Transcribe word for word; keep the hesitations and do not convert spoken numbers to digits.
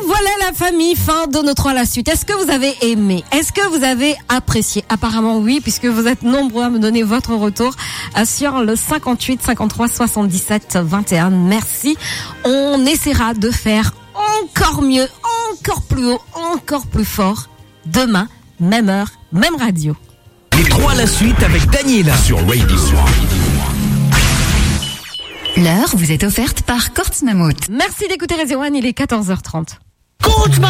voilà la famille, fin de nos trois à la suite. Est-ce que vous avez aimé? Est-ce que vous avez apprécié? Apparemment oui, puisque vous êtes nombreux à me donner votre retour sur le cinquante-huit cinquante-trois soixante-dix-sept vingt et un. Merci. On essaiera de faire encore mieux, encore plus haut, encore plus fort. Demain, même heure, même radio. Les trois à la suite avec Daniela sur Radio. L'heure vous est offerte par Courts Mammouth. Merci d'écouter Radio One, il est quatorze heures trente.